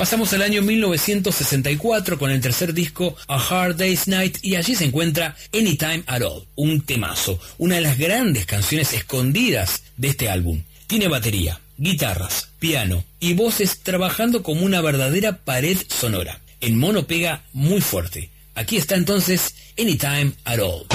Pasamos al año 1964 con el tercer disco A Hard Day's Night y allí se encuentra Anytime at All, un temazo, una de las grandes canciones escondidas de este álbum. Tiene batería, guitarras, piano y voces trabajando como una verdadera pared sonora. En mono pega muy fuerte. Aquí está entonces Anytime at All.